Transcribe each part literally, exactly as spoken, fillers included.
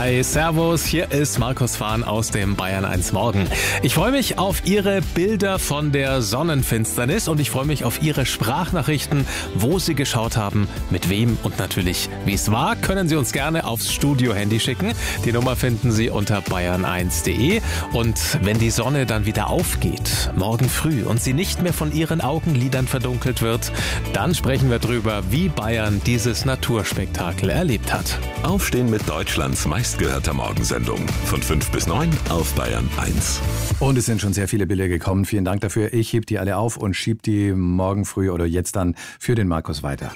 Hi, servus, hier ist Markus Fahn aus dem Bayern eins Morgen. Ich freue mich auf Ihre Bilder von der Sonnenfinsternis und ich freue mich auf Ihre Sprachnachrichten, wo Sie geschaut haben, mit wem und natürlich wie es war, können Sie uns gerne aufs Studio-Handy schicken. Die Nummer finden Sie unter bayern eins punkt de und wenn die Sonne dann wieder aufgeht, morgen früh und sie nicht mehr von Ihren Augenlidern verdunkelt wird, dann sprechen wir drüber, wie Bayern dieses Naturspektakel erlebt hat. Aufstehen mit Deutschlands meistgehörter Morgensendung. Von fünf bis neun auf Bayern eins. Und es sind schon sehr viele Bilder gekommen. Vielen Dank dafür. Ich heb die alle auf und schieb die morgen früh oder jetzt dann für den Markus weiter.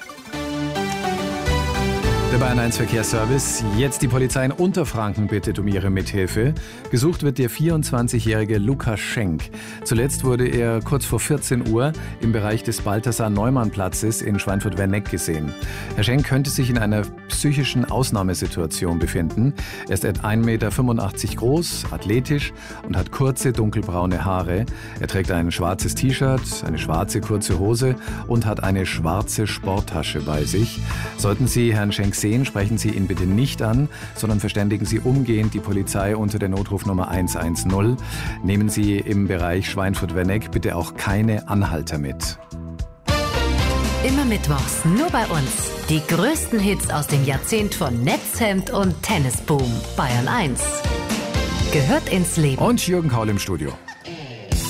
Der Bayern eins Verkehrsservice. Jetzt die Polizei in Unterfranken bittet um ihre Mithilfe. Gesucht wird der vierundzwanzigjährige Lukas Schenk. Zuletzt wurde er kurz vor vierzehn Uhr im Bereich des Balthasar-Neumann-Platzes in Schweinfurt-Werneck gesehen. Herr Schenk könnte sich in einer psychischen Ausnahmesituation befinden. Er ist etwa ein Meter fünfundachtzig groß, athletisch und hat kurze dunkelbraune Haare. Er trägt ein schwarzes T-Shirt, eine schwarze kurze Hose und hat eine schwarze Sporttasche bei sich. Sollten Sie Herrn Schenk sehen, sprechen Sie ihn bitte nicht an, sondern verständigen Sie umgehend die Polizei unter der Notrufnummer eins eins null. Nehmen Sie im Bereich Schweinfurt-Werneck bitte auch keine Anhalter mit. Immer mittwochs, nur bei uns. Die größten Hits aus dem Jahrzehnt von Netzhemd und Tennisboom. Bayern eins. Gehört ins Leben. Und Jürgen Kaul im Studio.